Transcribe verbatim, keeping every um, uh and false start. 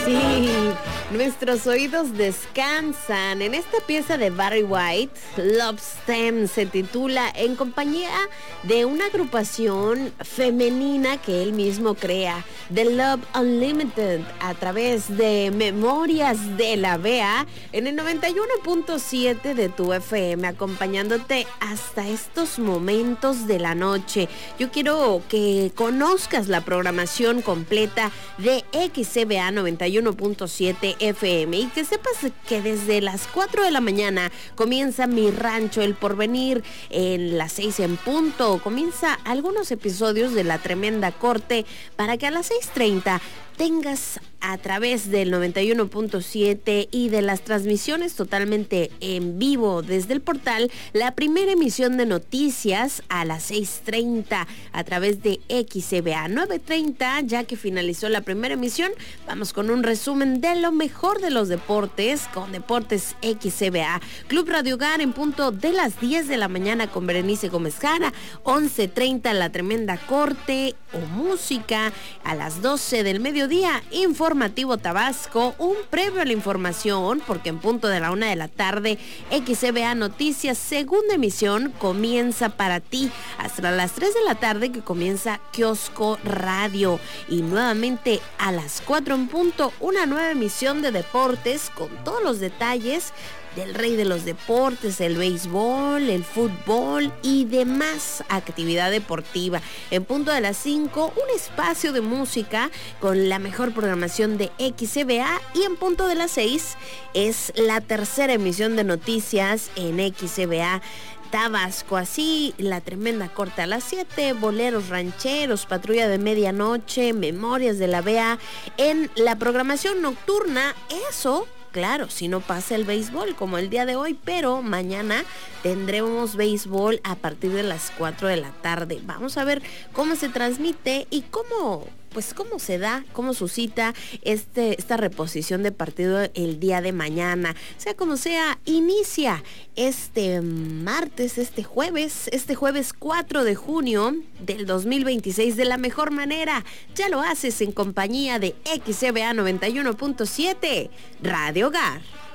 Sí, nuestros oídos descansan. En esta pieza de Barry White, Love Stem se titula en compañía de una agrupación femenina que él mismo crea, The Love Unlimited, a través de Memorias de la B A en el noventa y uno punto siete de tu F M, acompañándote hasta estos momentos de la noche. Yo quiero que conozcas la programación completa de X C B A noventa y uno punto siete F M y que sepas que desde las cuatro de la mañana comienza Mi Rancho El Porvenir, en las seis en punto comienza algunos episodios de La Tremenda Corte, para que a las seis treinta tengas a través del noventa y uno punto siete y de las transmisiones totalmente en vivo desde el portal, la primera emisión de noticias a las seis treinta a través de X C B A. nueve treinta, ya que finalizó la primera emisión, vamos con un resumen de lo mejor de los deportes con Deportes X C B A. Club Radio Hogar en punto de las diez de la mañana con Berenice Gómez Jara. once treinta La Tremenda Corte o música. A las doce del mediodía, Informativo Tabasco, un previo a la información, porque en punto de la una de la tarde, X C B A Noticias, segunda emisión, comienza para ti hasta las tres de la tarde, que comienza Kiosco Radio. Y nuevamente a las cuatro en punto, una nueva emisión de deportes con todos los detalles del rey de los deportes, el béisbol, el fútbol y demás actividad deportiva. En punto de las cinco, un espacio de música con la mejor programación de X C B A, y en punto de las seis es la tercera emisión de noticias en X C B A Tabasco. Así, La Tremenda Corte a las siete, Boleros Rancheros, Patrulla de Medianoche, Memorias de la B A en la programación nocturna. Eso, claro, si no pasa el béisbol como el día de hoy, pero mañana tendremos béisbol a partir de las cuatro de la tarde. Vamos a ver cómo se transmite y cómo, pues cómo se da, cómo suscita este, esta reposición de partido el día de mañana. Sea como sea, inicia este martes, este jueves, este jueves cuatro de junio del dos mil veintiséis de la mejor manera. Ya lo haces en compañía de X C B A noventa y uno punto siete, Radio Hogar.